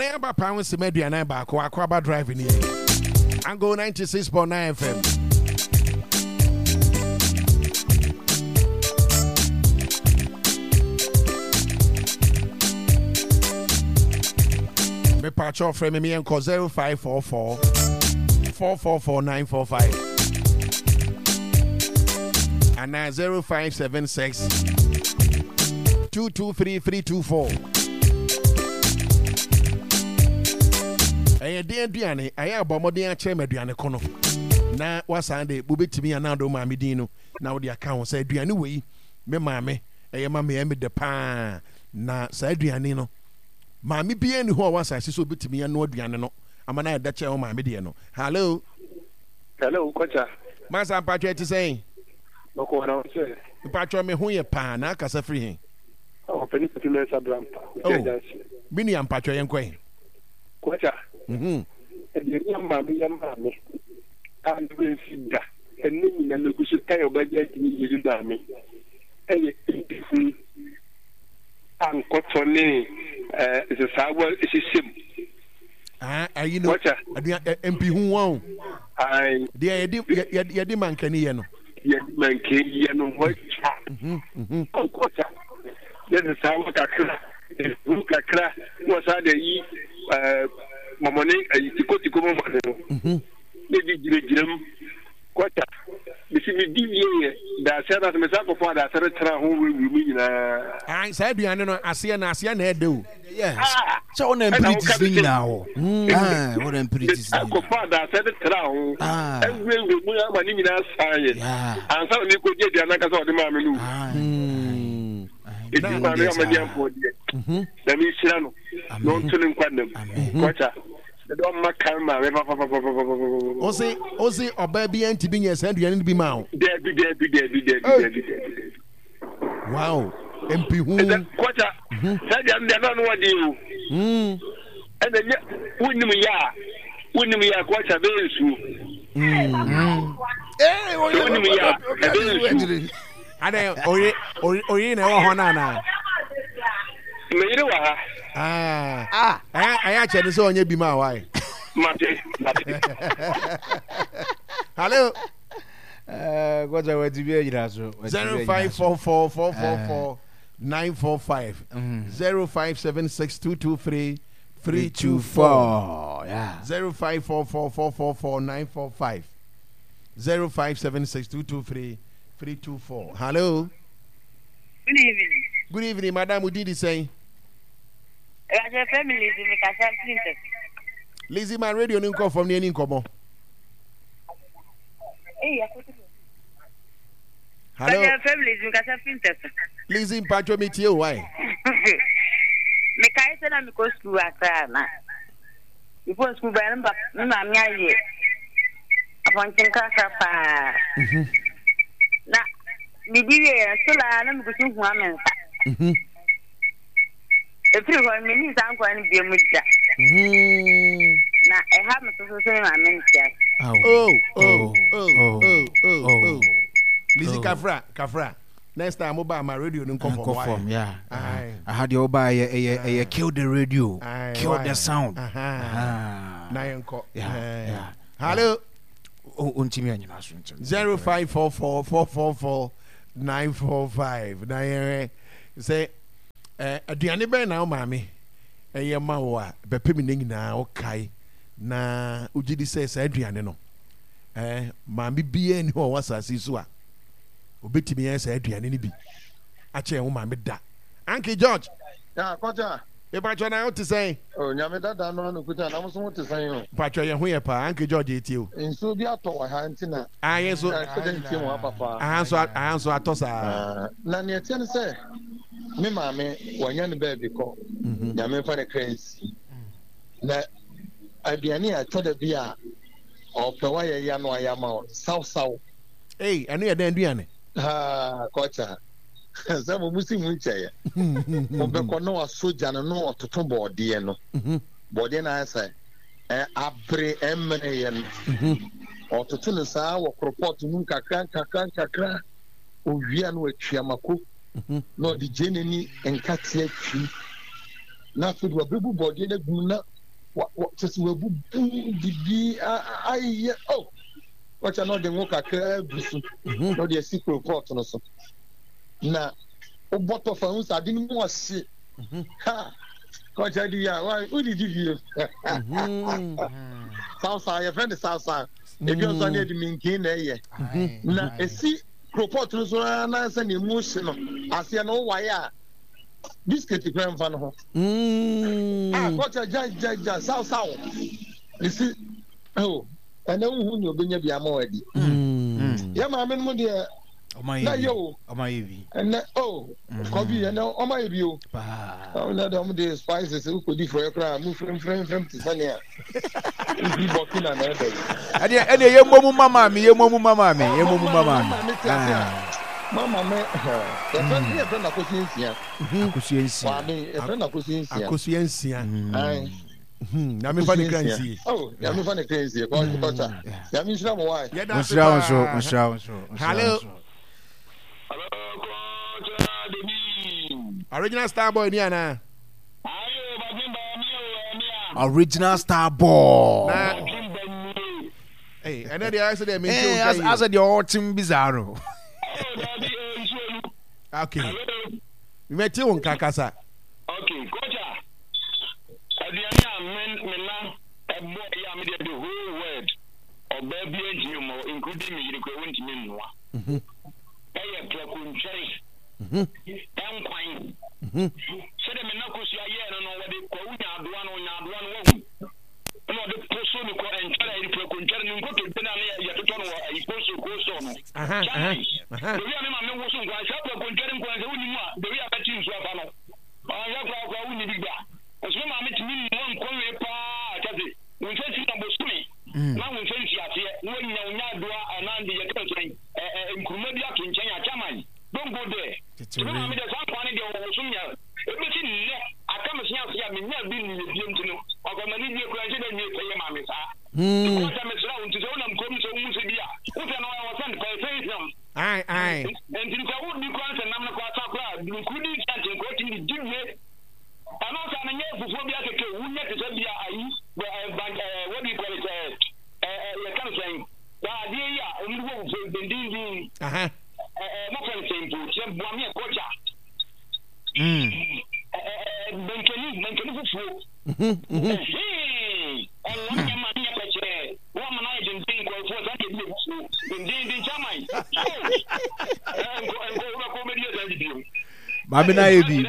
Aduane aba pound se aduane ba ko akwaba driving here. Ango 96.9 FM. Me patch off from me and call 0544 444 945 and 0576 223 324. Eye de aduane aye abomodin a chema aduane kono na wasande bubetimi anado ma medin no na wo de aka ho say aduane wei me maame eye maame me de pa na sa aduane no maame bia ni ho wasase so betimi ano aduane no amana da che ho maame de no. Hello Kocha masa patwa ti say boko na say patwa me ho ye pa na akasa free hen oh peni petime sabrampa bini am patwa yen kwen Kocha Yamame, and will see that, and then you look at your budget in you, Dami. And Cotone is a sour system. You know, MP who won't. I dear man can hear no. Yet, man can hear no what. Oh, Kocha, there's a sour cacra. Look at crack was I the Mamone, Tiko Mamma. Maybe Jim Quata. This is the that said that Messaco for that Sarah who will be. I said, you know, Asian head do. Yes. So on pretty now. What I'm pretty father said it crown. And we will have an imminent science. And so you could get the another of the mammy. It's my young for the Michel. Don't tell him quite. Don't make karma. Ozi or baby and Tibinia said you need to be mount. There. Wow. MP who Quata said they don't know what you. And then wouldn't me quite a very soon. I know, or you know, Honana. I actually saw you be my wife. Hello. What's our to be 0544 945 0576 223 324. Yeah. 0544 945 0576 223 324. Hello. Good evening. Good evening, Madam. Who did he say? Raja family is in the Kassan Princess. Lizzie, my radio didn't come from the ending. Hello. Raja family is in Kassan Princess. Lizzie, Patro, meet you. Why? Me kai na me ko school akra before school ba nba na me aye upon kaka pa na me diye so la na me ko hu amensa efiri ho me ni san kwa ni bia mu da na e ha me so na amensa Lizzie Kafra next time mobile my radio didn't come from. Yeah. I had your buy a kill the radio, kill the sound. Yeah. Hello. 0544 444 945. Now say aduane be na o mami eye ma wo a bepemi ne nyina o kai na ugidi say aduane no mami bia ni ho wasase so a obetimi yan say aduane ni bi a che wo mami da Uncle George Kocha e ba cho na o ti say nyame dada no no kuta na mo so ti say o ba cho ye ho ye pa Uncle George eti o nso bi ato wa ha ntina yeso ahanso atosa na ne eti ne say me maame wanya ne baby ko nyame fa ne crancy na aduane a to da bi a o pe wa ye ya no aya ma saw anu ye dan aduane Kocha za mo musi mu nche ya mo be ko no soja no ototo bode no bode na say abre emre ye no ototo no sa wo report mu kakra owia no atwiamako no di jeneni enkate atwi na so do bebu bode na gu na just we bibi aye oh what you know the work akra busu no the secret report no so na o bottle for us adin mu ose ha ko ja di ya why who did you South your friend South e bi on so na di minkin na ye na esi report no so na say na emotion no ase no why a biscuit grand fan ho coach ja South you see oh and then who no benya bia ma wadi ya ma men mo de na yo omayebi and oh coffee and omayebi o oh na dem de spices who could for your crowd move from Tanzania we working on that ade yemomu mama mi mama Mama me e friend akosiensia na me fa ne kransi oh ya me fa ne kransi ko ta ya me shira mo why Musra hello original star boy ni ana original star boy hey and then I said me as the autumn bizarro okay we met you on kakasa okay coach adiani men ebo ya me the whole word obabi enjimo including me ko wonti me noa eye prekuncheri enkwan so de me na kosu aye no wode ko unya adoa no no de poso ni ko enchera iri prekuncheri ni ko to na ya to no ayi poso ko so no de ya me ma me wo so ngwa sha prekuncheri ngwa se woni mu a de ya ba ti nsu afa no ya kwa woni bigba oso ma me ti mi mo nkowe pa taze won se ti na bosumi na won se ti ate won nya adoa anande ye kan so nkuruma bi ato nchen ya chairman don't go there so ma me de san kwani de wo so nya ebe ti ne aka me sia sia me nya bi ni ye bi ntino akwa mani bi kura je de ni ye ma me sa ko ta me sra unti so na mkom so mu se bia wo te na wa send ko fe sam ai entin ka wo ni ko anse nam na ko ata kura nkudi chanting ko ti ni diwe ano sa na nye fufu bi akeke wunya te se bia ayi what do you call it you can say da dia ya ondugo fufu bendindi mo kan say mpo che bua me kocha benkeni fufu Allah ya ma nya peche wa ma na jendin ko fufu za ke bi fufu bendindi chamai ko me dia da di Mami na yebi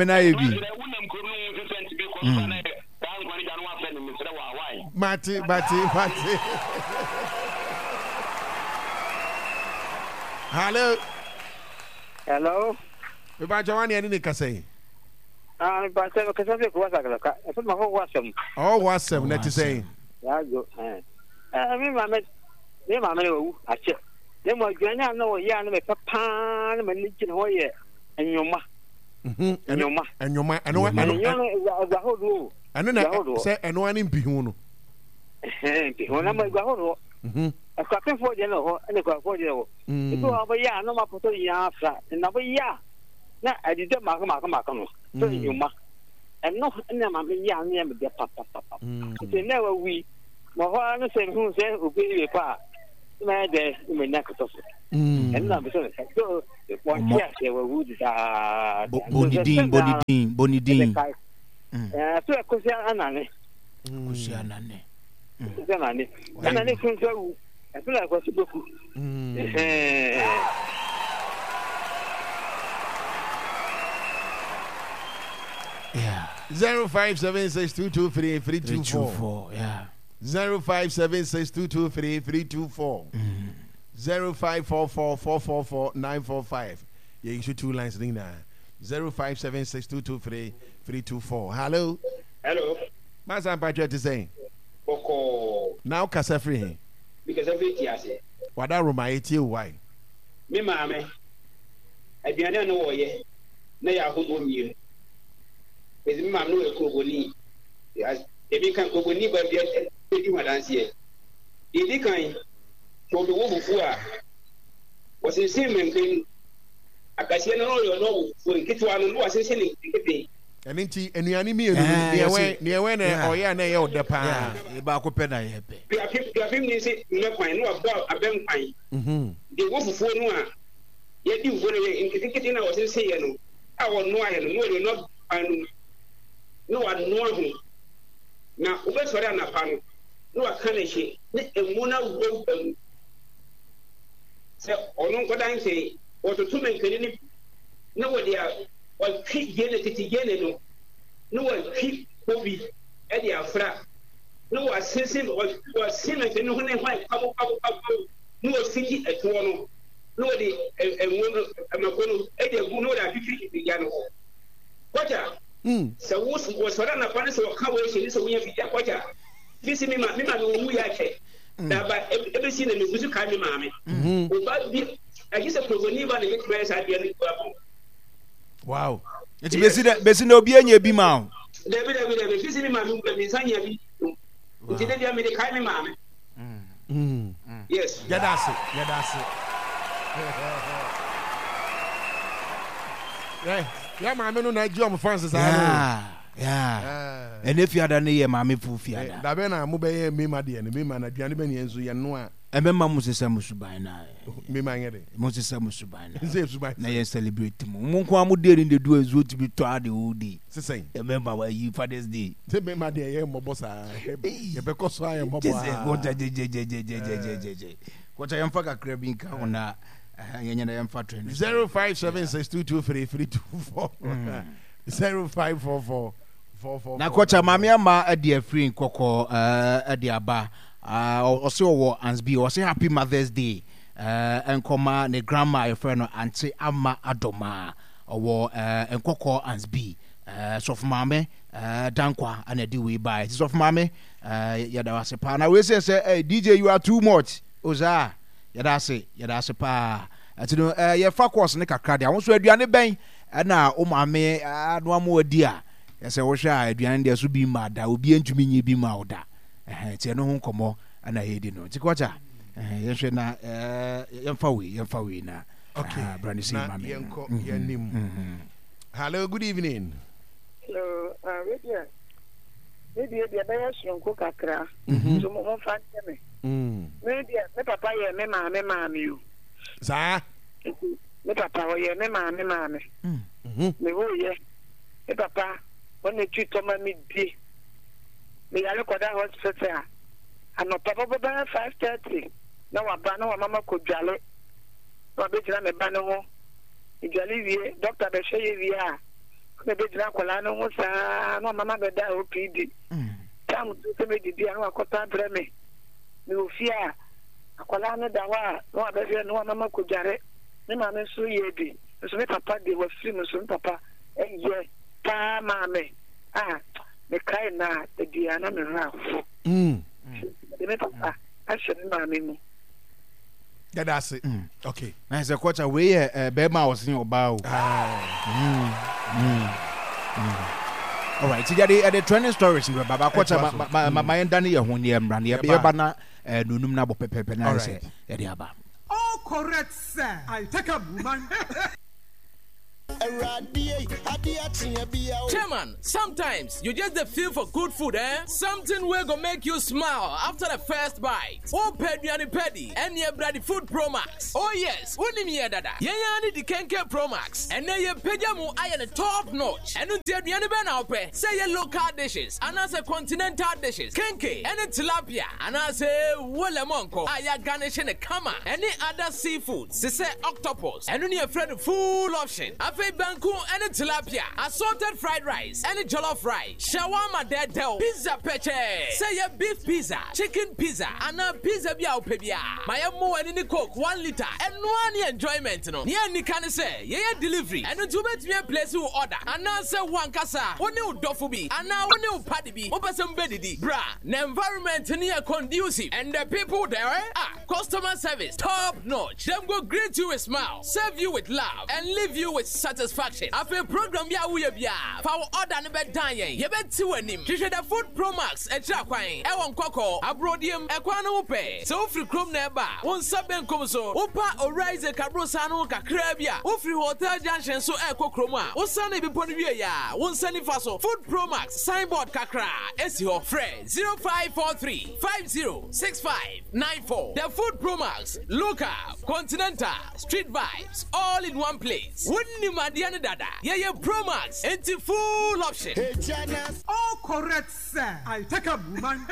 Mati hello we ba jawani ani ne kasai ba se ka se ko wasa ka e ma ko wasam wasam na ti say ya go mi ma me wo ache le mo gwanya na wo ya na me papa na me ni jina ho ye enyoma ano na se eno ani mpihu no mpihu na ma gwa ho akwa fo je no ho ene kwa fo je ho to aba ya no ma poto ya fra na ba ya na adide ma no so enyoma eno ene ma me ya ne me de papa se na wa wi mo ho no se hu se obi we pa na de me na ko to and na so so one year they were wood Bonidin so kusia anane anane kunso I feel like what's book 0576223324 yeah 0576223324 0544444945 you should two lines ring now 0576223324 hello Master Patrick is saying now kasa free because of it yes wada roma eti why me maame aduane no wo ye na ya hodo mie ezi me maame no e kogoni yes e bi kan kogoni ba bi e di wadanse e di kan to do wo bufu a wasensin menken akase no yo no wo nkitwa no wasensin nkite And inti enuani mi newe na oya na ye odepa e ba ko pe na ye pe Piafim ni se me kwan no abo abem kwan. De wo fufuo no a ye di wo ye nkiti na wo se ye no. A wo no aye no anu. No wa no ho. Na wo be sori anapa no. No aka na hye. Ne emu na wo bam. Se ono nkodan se wo to men kani ni na wo dia wa twi yene titi yene no. No wa twi obi e dia afra. No wa sese wa seme fe no ne hwan pabo no wa singi eto no no de enwo amakono e de gu no da fifi ya no kwacha se wo sora na pane se wo ka wo hye se wo nya fiya kwacha fisi mi ma no wu ya che da ba e be si na me gusu ka mi maame o ba bi ayi se progoni ba na me try sa dia ni kwa wow enti besi na obi anya bi ma o David fisi mi ma mi sanya bi Nti dey me dey kai me mama. Yes. Yadase. Yeah, mama no na jom Francis yeah. And if you had an ear mammy fufiada. Da bena mo be me ma de ne me ma na duane be ne enso ye no a. E memma mo sesa musuban na. Me ma ngede. Mo sesa musuban na. Nse suban. Na ye celebrate mo. Mo nko amu dey in the do ezo to be to ade odi. Sesen. E memma wa yi Father's Day. Se me ma de ye mo bossa. Ye be ko so aye mo bo. Kwata yamfa kakra bi nka ona yenya na yamfa train. 0576223324. 0544 na kwata mame ama ade afri nkoko ade aba ose wo ansbi ose happy Mother's Day enkoma ne grandma your friend auntie ama adoma owo nkoko ansbi sof mame dankwa anadi we buy sof mame yada wase pa na we say DJ you are too much oza yada se pa atino ye fa course ne kakra de awon so aduane ben na o mame no amodi a yese wo hwa aduane de so bi ma da obi antumi nyi bi ma oda tie no ho nkomo ana yedi no tikwacha ye hwe na yemfa we na okay brand see mame yenko yenim hello good evening hello maybe be be shonko kakra so mo fa teme maybe me papa ye me mama you sa me papa wo ye me mama me wo ye me papa when you treat my me di me yale koda hospital ano papa baba 5:30 na wa ba na wa mama ko dwale na be jira me ba no ho idwale wie doctor be hye wie a me be jira kwala no ho sa na mama be da OPD tam to me di an wa kota bre me ofia akwala no da wa no abefia no mama ko dware me ma me so ye bi so me papa de wa film so me papa ye pa ma me me kai na de dia na me ra de me papa a she me ma me mu that's it okay na se kwacha we be ma was in oba o all right so the trending stories we baba kwacha ma yenda ne ye ho ne emra ne ye ba na nunum na bo pepepe na se ye de aba all correct sir I take a woman. Chairman, sometimes you just the feel for good food, Something will go make you smile after the first bite. Oh, Peddy, and your bloody food Pro Max. Oh, yes, wouldn't me, Dada. Yani the Kenke Pro Max, and then your Pejamu iron a top notch. And until the Aniban say your local dishes, and as a continental dishes, Kenke, and a tilapia, and I say, Wolamonko, Aya garnish and a kama, any other seafood, say octopus, and only a friend full option. Banku and tilapia, assorted fried rice, and jollof rice, shawarma dead del, pizza peche, say a beef pizza, chicken pizza, and a pizza biao pebia. My mo and in the coke 1 liter, and one enjoyment no. Near ni can say, delivery, and to bet me a place who order, and answer one casa, one new dofubi, and now one new paddy be, open some beddy, bra, the environment near conducive, and the people there, customer service, top notch. Them go greet you with smile, serve you with love, and leave you with satisfaction. satisfaction. After program ya we bia. For order ne be dan yen. Ye be ti wanim. Hwehwe the Food Pro Max e tra kwan. E won kokko. Abrodium e kwan no pe. So free chrome na ba. Won saben kom so. Opa Orize Cabrosa no kakra bia. Wo free Hotel Junction so e kokrom a. Wo sane bi pon wie ya. Won sane fa so. Food Pro Max signboard kakra. Esi ho free 0543 506594. The Food Pro Max, local, continental, street vibes, all in one place. Wouldn't you, Madiana Dada? Yeah, Pro Max, into full option. Hey, Janice. All correct, sir. I take a woman.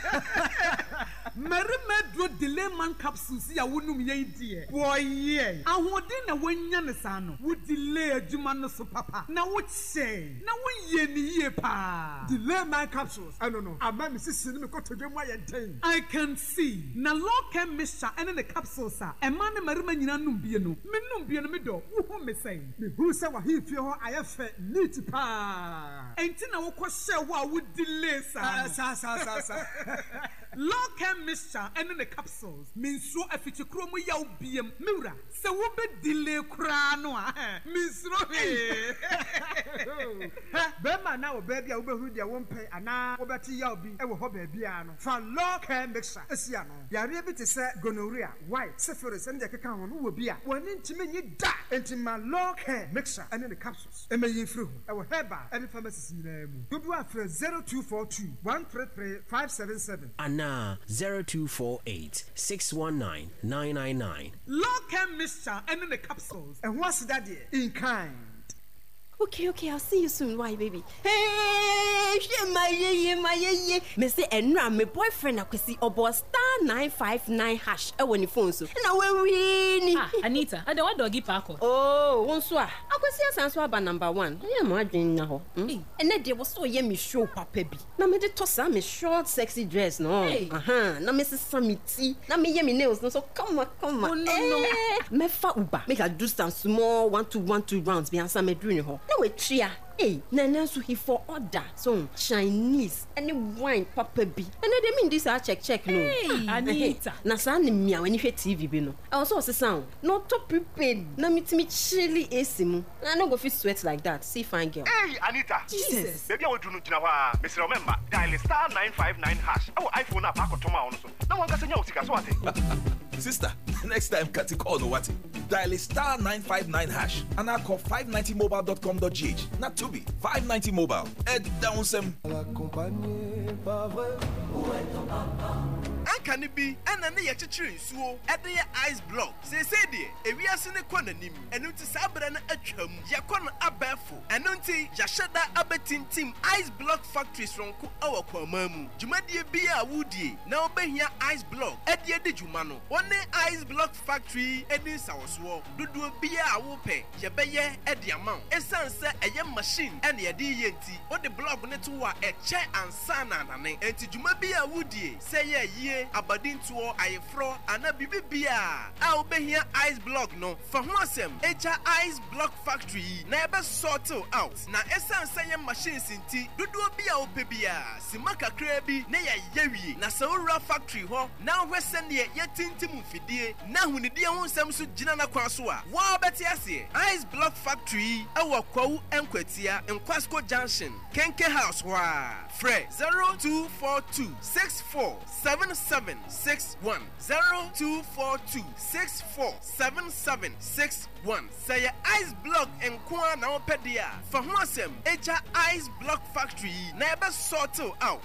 Merimedro delay man capsules ya wonu ye die. Boy ye. Ahode na wanya ne sano. Wo delay adwuma no so papa. Na wo che. Na wo ye ni ye pa. Delay man capsules. I don't know. Ama me sisi me ko todwe mo ye den. I can see. Na local mixture ene the capsules a. E man ne marima nyina num bie no. Me num bie no me do. Wo hu me say. Me hu say wa hi fie ho ayefe neat pa. Enti na wo ko hye wo a wo delay sa. Sa. Local mixture and the capsules means so a feature chromo yaw biem mura se wo be delay kra no means no be ma na wo baby a wo be hu dia wo mpe ana wo beti yaw bi e wo ho baby ano fa local mixture esia no yare bi te se gonorrhea white syphilis and the keka ho no wo bi a woni ntime nyi da entima local mixture and the capsules e me yin fru e wo heba and pharmacies nyina mu dodo afre 0242 133 577 ana 0248 619 999. Local mixture and the capsules. And what's that in kind? Okay, I'll see you soon. Why, baby? Hey, my me say enra my boyfriend akwesi obo *959# e woni phone so. Na we win. Anita, I don't want doggy parko. Oh, wonso a. Akwesi asanso aba number 1. Yeah, mo adwen na ho. Ene de wo so ye me show papa bi. Na me de tosa me short sexy dress no. Na me sesa me ti. Na me ye me nails no so come on. Oh, no. Me fa uba. Make I do some small 1-2 rounds bi ansa me dru ni ho. No we tria. Hey, Nana so he for order. So Chinese any wine papa bi. And they mean this I check no. Hey, Anita. Na sa ni mia when you hear TV bi no. I also say sound. No to prepared. Na me chilly AC mu. I no go fit sweat like that. See fine girl. Hey, Anita. Jesus. Baby I will do no gina wa. Mr. Remember, dial *959#. Oh, iPhone na pa ko toma on so. Na wan ga senya osika so ate. Sister, next time Kati call no what? Dial *959# and I call 590mobile.com.gh. Not to be 590 mobile. Head down some. Can it be an chichirin so at the ice block? Say, dear, if we are seeing a corner nim, and it's Sabran a chum, Yakon Abafu, and until Yashada Abetin team ice block factories from our Kwamamu. Jumadia Bia Woody, now be here ice block, at the Jumano, one ice block factory, and in Southwall, do Bia Wope, Yabaya at the amount, a sunset a young machine, and the DNT, or the block network a chair and sana, and to Jumabia Woody, say a year. Abadin to I fro and a bibi bia. I'll be here ice block no for Hosem HR ice block factory never sort out. Na esan sayen machines in tea do bia opebia simaka krebi na ya yewi na saura factory ho now wesen ye yetintim fidie na hunidie ho nsem so gina na kwan so a wa beti ase ice block factory awo kwawu enkwatia in Kwasco Junction Kenke House wa Fred 0242 647761 0242 647761. Say ice block and Kwan now pedia for Hosem HR ice block factory never sort out.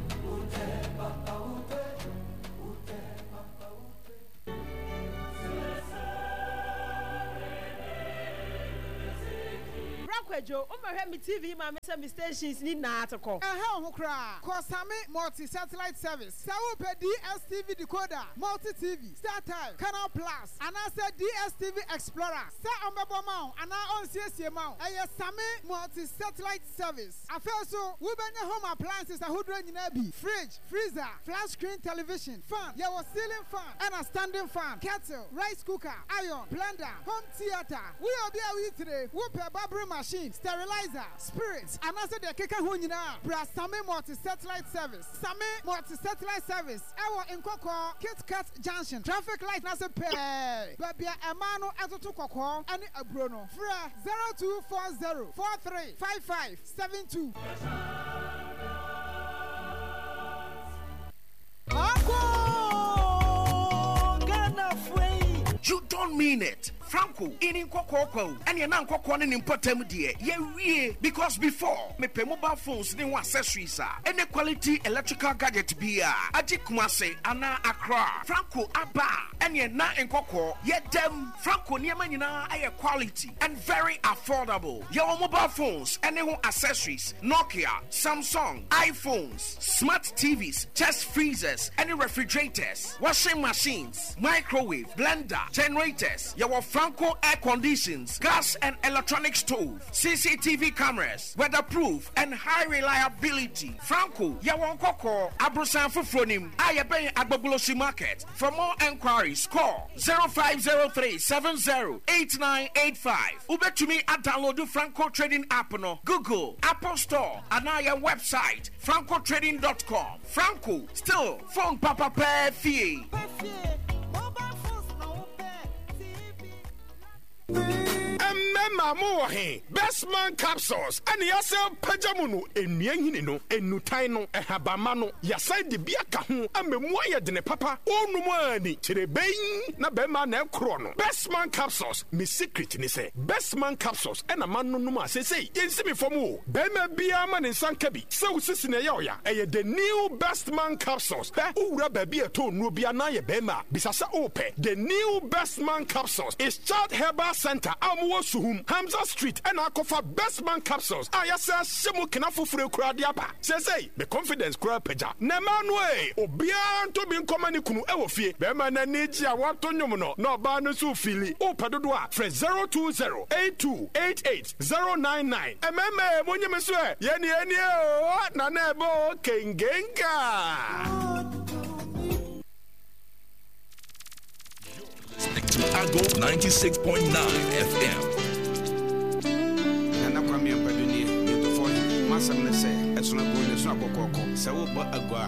Joe, me TV, my stations need not to call. Ho cry. Kosame multi satellite service. Saupe DSTV decoder, multi TV, Star Time, Canal Plus, and I said DSTV Explorer. Sa ambabo mount, and I on CSC mount. Same multi satellite service. I feel so. We bring home appliances. A hundred in Nabi, fridge, freezer, flat screen television, fan, your ceiling fan, and a standing fan, kettle, rice cooker, iron, blender, home theater. We are there with today. Whoop a barbering machine. clean, sterilizer, spirits, and also the keka hunyina. Bra Sami multi-satellite service. Sami multi-satellite service. Ewo Nkoko, Kit Kat Junction. Traffic light na se pay. Babia Emano Atoto Koko, and a Bruno. Fra 0240 435572. You don't mean it. Franco, in Nkoko, and you're not Nkoko in important dear. Yeah, because before, me pay mobile phones, they want accessories, any quality electrical gadget be Ajikumase, Anna Accra, Franco Abba, and you're not Nkoko, yet them Franco Niamanina, a quality and very affordable. Your mobile phones, any accessories, Nokia, Samsung, iPhones, smart TVs, chest freezers, any refrigerators, washing machines, microwave, blender, generators, your Franco air conditions, gas and electronic stove, CCTV cameras, weatherproof and high reliability. Franco, Yawankoko, Abrosan Fufronim, Ayabe Agbobulosi Market. For more enquiries, call 0503 708985. Ube to me at download the Franco Trading app no Google, Apple Store, and our website, francotrading.com. Franco, still phone papa pay fee. Mamohe, best man capsules, and yasel pajamunu, and yanino, and nutaino, and habamano, yasai de biakahu, and memoya de papa, oh no money, chirebain, na bema ne chrono. Best man capsules, me secret ni say, best man capsules, and a man no numa say, yensimi for more, bema biaman in Sankabi, so sisine yoya, and the new best man capsules, ura baby a tone rubiana bema, bisasa ope, the new best man capsules is Chad Herbal Center, Suhum, Hamza Street, and Akofa Best Man Capsules. I say, Simu Kinafu Fure Kradiapa. Say, the confidence crab peja. Nemanwe, Obian to be common Kunu Ewofi, Bemana Nijia Watonyomono, no Banusu Fili, O Padua, Fred 020-8288-099. MM, Munyameswe, Yeni, Nanebo, Kengenga. Ago 96.9 FM. Nana Kwame Paduni, you to phone, Master Nesse, as soon as I'm going to Agua.